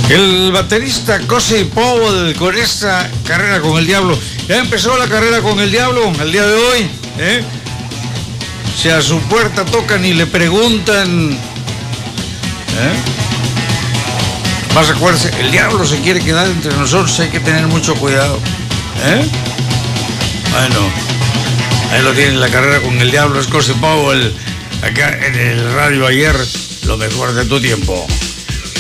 El baterista Cozy Powell con esta carrera con el diablo. Ya empezó la carrera con el diablo el día de hoy. Si a su puerta tocan y le preguntan, más acuérdense, el diablo se quiere quedar entre nosotros, hay que tener mucho cuidado. Bueno, ahí lo tienen, la carrera con el diablo, es Cozy Powell, acá en el radio ayer, lo mejor de tu tiempo.